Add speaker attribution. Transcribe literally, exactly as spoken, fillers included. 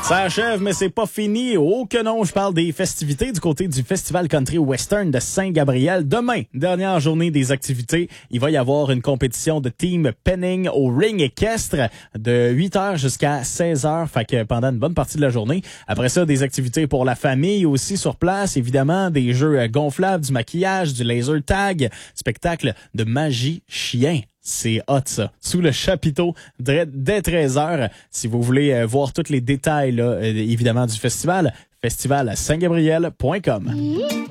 Speaker 1: Ça achève, mais c'est pas fini. Oh que non, je parle des festivités du côté du Festival Country Western de Saint-Gabriel. Demain, dernière journée des activités, il va y avoir une compétition de team penning au ring équestre de huit heures jusqu'à seize heures, fait que pendant une bonne partie de la journée. Après ça, des activités pour la famille aussi sur place, évidemment, des jeux gonflables, du maquillage, du laser tag, spectacle de magie chien. C'est hot, ça. Sous le chapiteau, dès treize heures. Si vous voulez euh, voir tous les détails, là, euh, évidemment, du festival, festival saint gabriel point com.